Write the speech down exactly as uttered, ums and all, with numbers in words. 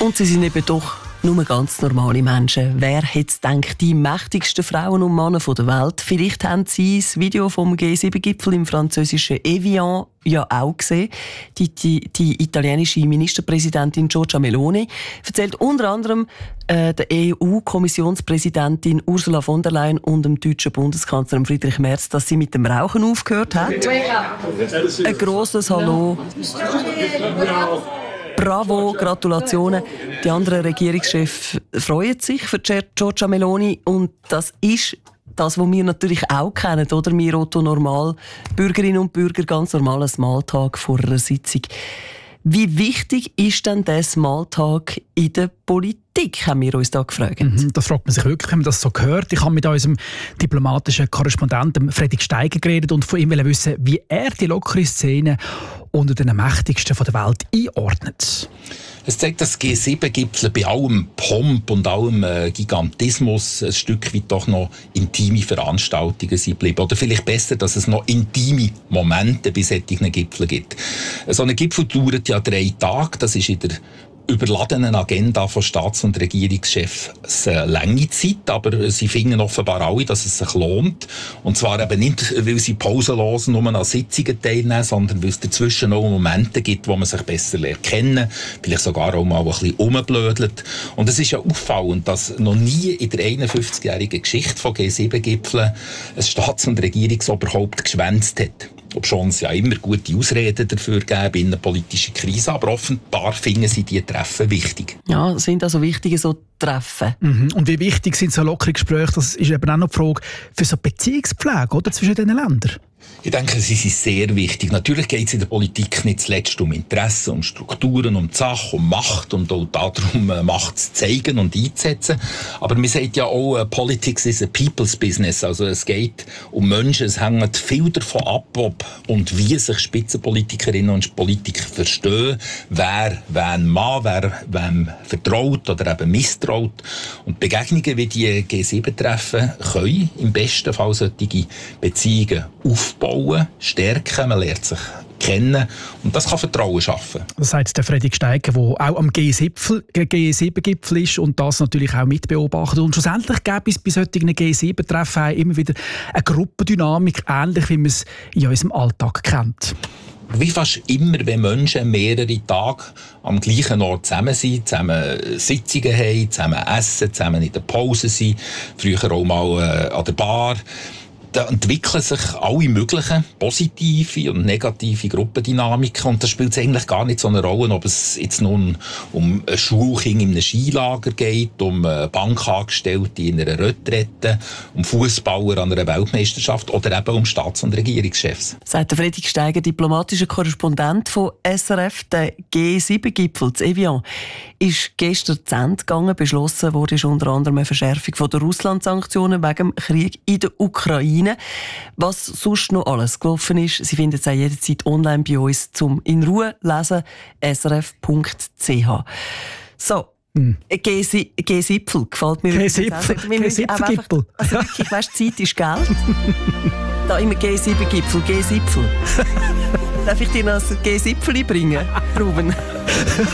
Und sie sind eben doch nur ganz normale Menschen. Wer hätte gedacht, die mächtigsten Frauen und Männer der Welt? Vielleicht haben Sie das Video vom G sieben Gipfel im französischen Evian ja auch gesehen. Die, die, die italienische Ministerpräsidentin Giorgia Meloni erzählt unter anderem äh, der E U-Kommissionspräsidentin Ursula von der Leyen und dem deutschen Bundeskanzler Friedrich Merz, dass sie mit dem Rauchen aufgehört hat. Ein grosses Hallo. Bravo, Gratulationen. Die anderen Regierungschefs freuen sich für Giorgia Meloni und das ist das, was wir natürlich auch kennen, oder? Wir Otto normal, Bürgerinnen und Bürger, ganz normaler Smalltalk vor einer Sitzung. Wie wichtig ist denn der Smalltalk in der Politik, haben wir uns da gefragt. Mhm, das fragt man sich wirklich, wenn man das so hört. Ich habe mit unserem diplomatischen Korrespondenten Fredrik Steiger geredet und von ihm wissen, wie er die lockere Szene unter den mächtigsten der Welt einordnet. Es zeigt, dass G sieben Gipfel bei allem Pomp und allem äh, Gigantismus ein Stück weit doch noch intime Veranstaltungen sind geblieben. Oder vielleicht besser, dass es noch intime Momente bei solchen Gipfeln gibt. So ein Gipfel dauert ja drei Tage. Das ist in der überladenen Agenda von Staats- und Regierungschefs eine lange Zeit, aber sie finden offenbar alle, dass es sich lohnt. Und zwar eben nicht, weil sie pausenlos nur an Sitzungen teilnehmen, sondern weil es dazwischen auch Momente gibt, wo man sich besser lernt kennen, vielleicht sogar auch mal ein bisschen rumblödelt. Und es ist ja auffallend, dass noch nie in der einundfünfzigjährigen Geschichte von G sieben Gipfeln ein Staats- und Regierungsoberhaupt geschwänzt hat. Obschon es ja immer gute Ausreden dafür gäbe, innenpolitische Krise, aber offenbar finden sie diese Treffen wichtig. Ja, sind also wichtige so Treffen. Mhm. Und wie wichtig sind so lockere Gespräche? Das ist eben auch noch die Frage für so Beziehungspflege, oder, zwischen diesen Ländern. Ich denke, sie sind sehr wichtig. Natürlich geht es in der Politik nicht zuletzt um Interessen, um Strukturen, um die Sache, um Macht und auch darum, Macht zu zeigen und einzusetzen. Aber man sagt ja auch, uh, Politics is a people's business. Also es geht um Menschen, es hängt viel davon ab, ob und wie sich Spitzenpolitikerinnen und Politiker verstehen, wer wen mag, wer wem vertraut oder eben misstraut. Und Begegnungen wie die G sieben Treffen können im besten Fall solche Beziehungen aufbauen. Bauen, stärken, man lernt sich kennen und das kann Vertrauen schaffen. Das sagt der Fredrik Steiger, der auch am G sieben Gipfel ist und das natürlich auch mitbeobachtet. Und schlussendlich gäbe es bei solchen G sieben Treffen immer wieder eine Gruppendynamik, ähnlich wie man es in unserem Alltag kennt. Wie fast immer, wenn Menschen mehrere Tage am gleichen Ort zusammen sind, zusammen Sitzungen haben, zusammen essen, zusammen in der Pause sind, früher auch mal äh, an der Bar, da entwickeln sich alle möglichen positive und negative Gruppendynamiken und das spielt eigentlich gar nicht so eine Rolle, ob es jetzt nun um ein Schulkind in einem Skilager geht, um Bankangestellte in einer Retrette, um Fußballer an einer Weltmeisterschaft oder eben um Staats- und Regierungschefs. Sagt der Fredrik Steiger, diplomatischer Korrespondent von S R F. Der G sieben Gipfel zu Evian ist gestern zu Ende gegangen. Beschlossen wurde ist unter anderem eine Verschärfung der Russland-Sanktionen wegen dem Krieg in der Ukraine. Was sonst noch alles gelaufen ist, Sie finden es auch jederzeit online bei uns zum in Ruhe lesen, s r f punkt c h. So, hm. G sieben gefällt mir. G sieben Gipfel. Also wirklich, weißt, Zeit ist Geld. Da immer G sieben Gipfel, G sieben. Darf ich dir noch ein G sieben bringen, Ruben?